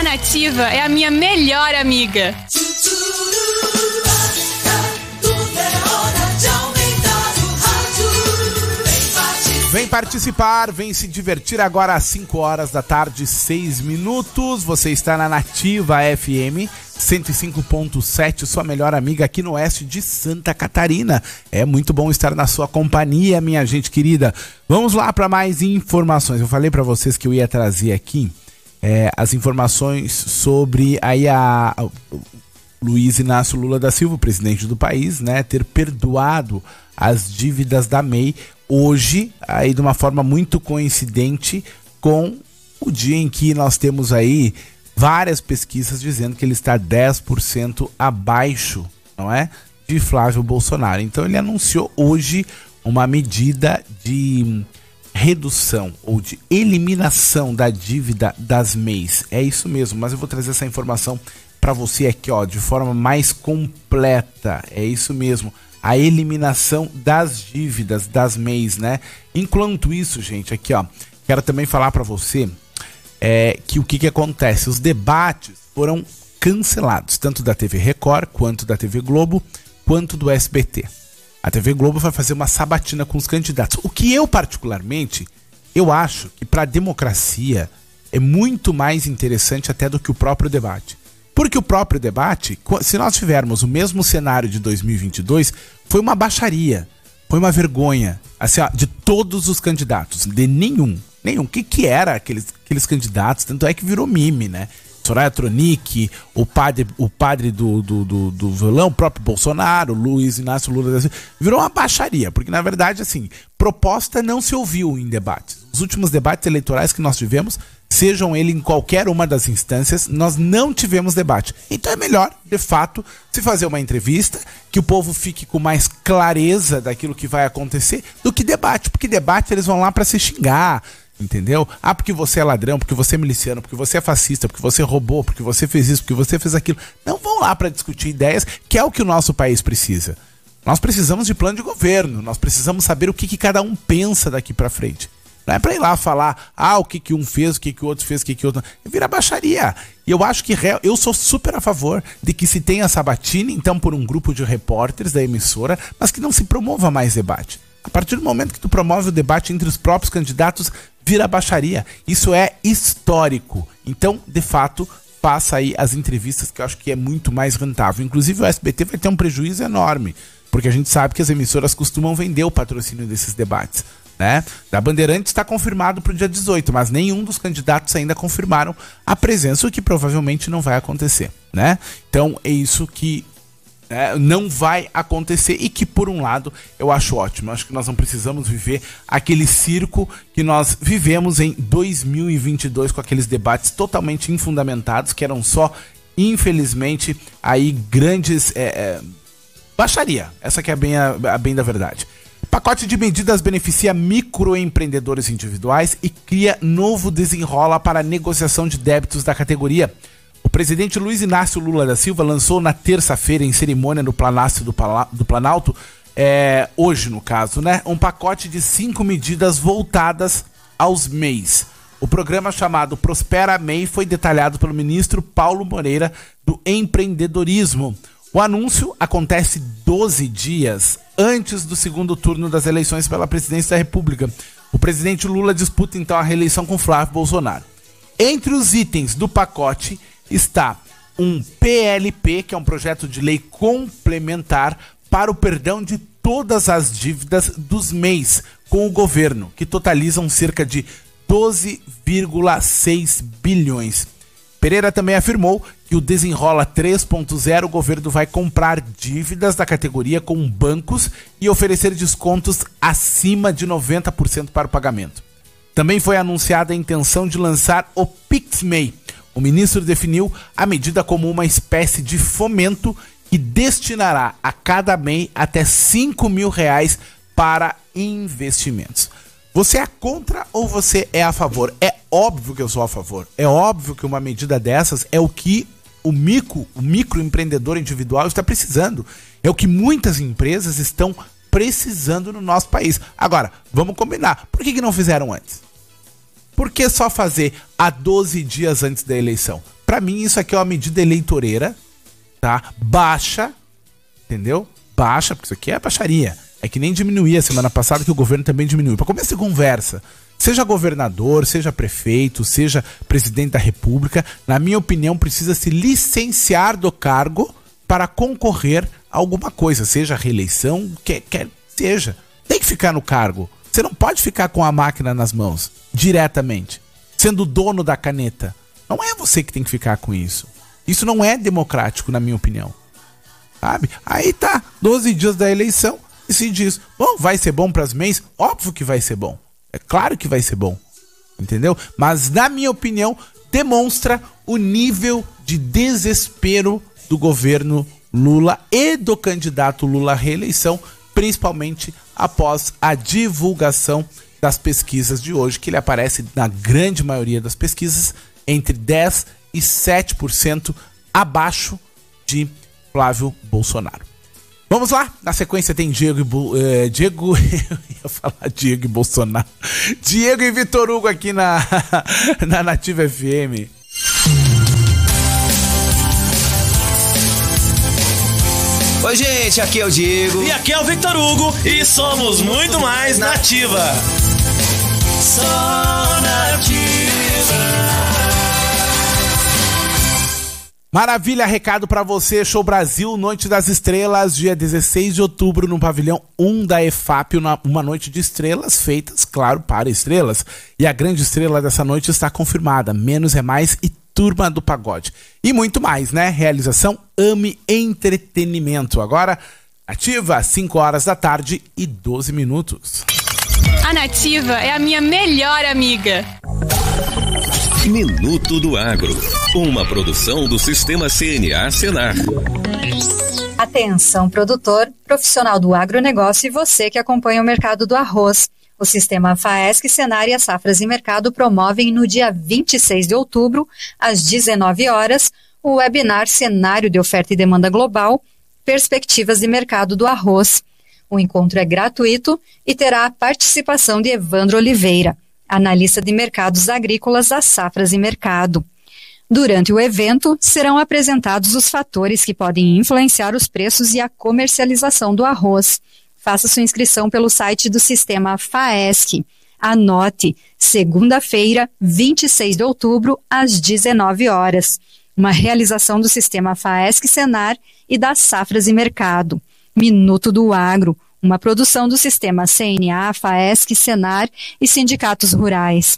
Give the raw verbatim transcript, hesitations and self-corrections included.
Nativa é a minha melhor amiga. Vem participar, vem se divertir agora às cinco horas da tarde, seis minutos. Você está na Nativa F M cento e cinco ponto sete, sua melhor amiga aqui no oeste de Santa Catarina. É muito bom estar na sua companhia, minha gente querida. Vamos lá para mais informações. Eu falei para vocês que eu ia trazer aqui é, as informações sobre aí a, a Luiz Inácio Lula da Silva, presidente do país, né, ter perdoado as dívidas da M E I hoje, aí de uma forma muito coincidente com o dia em que nós temos aí várias pesquisas dizendo que ele está dez por cento abaixo, não é, de Flávio Bolsonaro. Então ele anunciou hoje uma medida de redução ou de eliminação da dívida das M E Is. É isso mesmo, mas eu vou trazer essa informação para você aqui, ó, de forma mais completa. É isso mesmo. A eliminação das dívidas das M E Is, né? Enquanto isso, gente, aqui, ó, quero também falar para você é, que o que que acontece? Os debates foram cancelados, tanto da T V Record, quanto da T V Globo, quanto do S B T. A T V Globo vai fazer uma sabatina com os candidatos. O que eu, particularmente, eu acho que para a democracia é muito mais interessante até do que o próprio debate. Porque o próprio debate, se nós tivermos o mesmo cenário de dois mil e vinte e dois, foi uma baixaria, foi uma vergonha, assim, ó, de todos os candidatos, de nenhum, nenhum. O que que era aqueles, aqueles candidatos? Tanto é que virou meme, né? Soraya Tronic, o padre, o padre do, do, do, do violão, o próprio Bolsonaro, Luiz Inácio Lula da Silva, virou uma baixaria, porque na verdade, assim, proposta não se ouviu em debates. Os últimos debates eleitorais que nós tivemos, sejam ele em qualquer uma das instâncias, nós não tivemos debate. Então é melhor, de fato, se fazer uma entrevista, que o povo fique com mais clareza daquilo que vai acontecer, do que debate, porque debate eles vão lá para se xingar, entendeu? Ah, porque você é ladrão, porque você é miliciano, porque você é fascista, porque você roubou, porque você fez isso, porque você fez aquilo. Não vão lá para discutir ideias, que é o que o nosso país precisa. Nós precisamos de plano de governo, nós precisamos saber o que, que cada um pensa daqui para frente. Não é para ir lá falar, ah, o que que um fez, o que que o outro fez, o que que o outro... Vira baixaria. E eu acho que eu sou super a favor de que se tenha sabatina, então, por um grupo de repórteres da emissora, mas que não se promova mais debate. A partir do momento que tu promove o debate entre os próprios candidatos, vira baixaria. Isso é histórico. Então, de fato, faça aí as entrevistas, que eu acho que é muito mais rentável. Inclusive, o S B T vai ter um prejuízo enorme, porque a gente sabe que as emissoras costumam vender o patrocínio desses debates, né? Da Bandeirantes está confirmado para o dia dezoito, mas nenhum dos candidatos ainda confirmaram a presença, o que provavelmente não vai acontecer, né? Então é isso que é, não vai acontecer e que, por um lado, eu acho ótimo. Eu acho que nós não precisamos viver aquele circo que nós vivemos em dois mil e vinte e dois com aqueles debates totalmente infundamentados, que eram só, infelizmente, aí grandes é, é, baixaria. Essa que é bem a, a bem da verdade. Pacote de medidas beneficia microempreendedores individuais e cria novo desenrola para a negociação de débitos da categoria. O presidente Luiz Inácio Lula da Silva lançou na terça-feira, em cerimônia no Palácio do, Pala- do Planalto, é, hoje no caso, né, um pacote de cinco medidas voltadas aos M E Is. O programa chamado Prospera M E I foi detalhado pelo ministro Paulo Moreira do Empreendedorismo. O anúncio acontece doze dias antes do segundo turno das eleições pela presidência da República. O presidente Lula disputa então a reeleição com Flávio Bolsonaro. Entre os itens do pacote está um P L P, que é um projeto de lei complementar para o perdão de todas as dívidas dos M E Is com o governo, que totalizam cerca de doze vírgula seis bilhões. Pereira também afirmou que o Desenrola três ponto zero, o governo vai comprar dívidas da categoria com bancos e oferecer descontos acima de noventa por cento para o pagamento. Também foi anunciada a intenção de lançar o PixMe. O ministro definiu a medida como uma espécie de fomento que destinará a cada M E I até cinco mil reais para investimentos. Você é contra ou você é a favor? É óbvio que eu sou a favor. É óbvio que uma medida dessas é o que o micro, o microempreendedor individual está precisando. É o que muitas empresas estão precisando no nosso país. Agora, vamos combinar. Por que que não fizeram antes? Por que só fazer há doze dias antes da eleição? pra mim isso aqui é uma medida eleitoreira, tá? Baixa, entendeu? Baixa, porque isso aqui é baixaria. É que nem diminuir a semana passada, que o governo também diminuiu. Pra começar a conversa, seja governador, seja prefeito, seja presidente da república, na minha opinião, precisa se licenciar do cargo para concorrer a alguma coisa, seja reeleição, quer, quer seja. Tem que ficar no cargo. Você não pode ficar com a máquina nas mãos, diretamente, sendo dono da caneta. Não é você que tem que ficar com isso. Isso não é democrático, na minha opinião. Sabe? Aí tá, doze dias da eleição, e se diz, bom, vai ser bom para as mães? Óbvio que vai ser bom. É claro que vai ser bom. Entendeu? Mas, na minha opinião, demonstra o nível de desespero do governo Lula e do candidato Lula à reeleição, principalmente após a divulgação das pesquisas de hoje, que ele aparece na grande maioria das pesquisas entre dez e sete por cento abaixo de Flávio Bolsonaro. Vamos lá, na sequência tem Diego e Bo, eh, Diego, eu ia falar Diego e Bolsonaro, Diego e Vitor Hugo aqui na, na Nativa F M. Oi gente, aqui é o Diego. E aqui é o Vitor Hugo. E somos muito mais Nativa. Só Nativa. Maravilha, recado pra você, Show Brasil, Noite das Estrelas, dia dezesseis de outubro, no pavilhão um da E F A P, uma noite de estrelas feitas, claro, para estrelas. E a grande estrela dessa noite está confirmada, Menos é Mais e Turma do Pagode. E muito mais, né? Realização Ame Entretenimento. Agora, Nativa, cinco horas da tarde e doze minutos. A Nativa é a minha melhor amiga. Minuto do Agro, uma produção do Sistema C N A Senar. Atenção, produtor, profissional do agronegócio e você que acompanha o mercado do arroz. O Sistema FAESC, Senar e as Safras e Mercado promovem no dia vinte e seis de outubro, às dezenove horas, o webinar Cenário de Oferta e Demanda Global, Perspectivas de Mercado do Arroz. O encontro é gratuito e terá a participação de Evandro Oliveira, analista de mercados agrícolas das Safras e Mercado. Durante o evento, serão apresentados os fatores que podem influenciar os preços e a comercialização do arroz. Faça sua inscrição pelo site do Sistema FAESC. Anote, segunda-feira, vinte e seis de outubro, às dezenove horas. Uma realização do Sistema FAESC Senar e das Safras e Mercado. Minuto do Agro, uma produção do Sistema C N A, FAESC, Senar e sindicatos rurais.